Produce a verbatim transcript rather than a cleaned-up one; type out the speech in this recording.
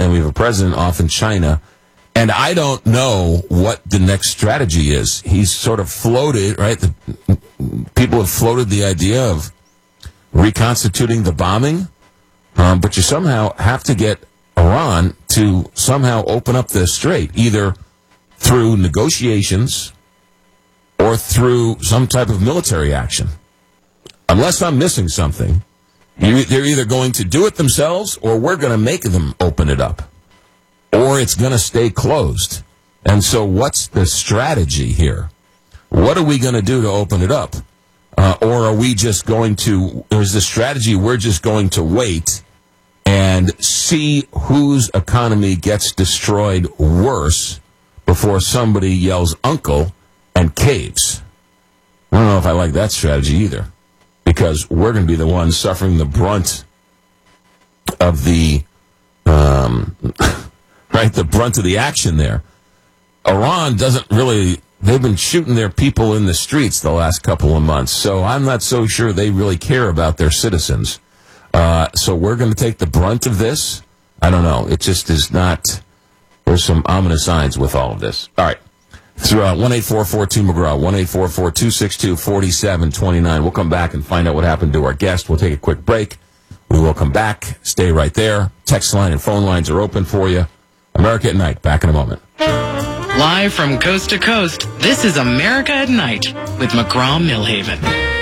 and we have a president off in China. And I don't know what the next strategy is. He's sort of floated, right? The, people have floated the idea of reconstituting the bombing, um, but you somehow have to get Iran to somehow open up the strait, either through negotiations or through some type of military action. Unless I'm missing something, you, they're either going to do it themselves or we're going to make them open it up. Or it's going to stay closed. And so what's the strategy here? What are we going to do to open it up? Uh, or are we just going to, or is the strategy we're just going to wait and see whose economy gets destroyed worse before somebody yells uncle and caves? I don't know if I like that strategy either, because we're going to be the ones suffering the brunt of the, um, right, the brunt of the action there. Iran doesn't really, they've been shooting their people in the streets the last couple of months, so I'm not so sure they really care about their citizens. Uh, so we're going to take the brunt of this? I don't know. It just is not, there's some ominous signs with all of this. All right. Through uh, one eight four four two McGraw, one eight four four two six two four seven two nine. We'll come back and find out what happened to our guest. We'll take a quick break. We will come back. Stay right there. Text line and phone lines are open for you. America at Night. Back in a moment. Live from coast to coast, this is America at Night with McGraw Millhaven.